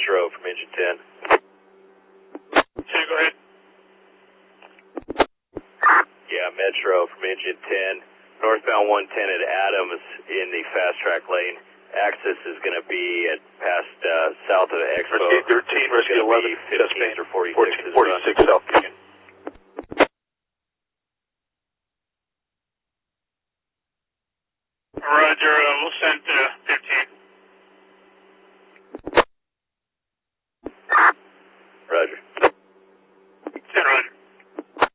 Metro from engine 10. Okay, go ahead. Yeah, Metro from engine 10. Northbound 110 at Adams in the fast track lane. Access is going to be at past south of the Expo. Rescue 13, Rescue 11, 15s or 46s. 46 South Union. Roger, we'll send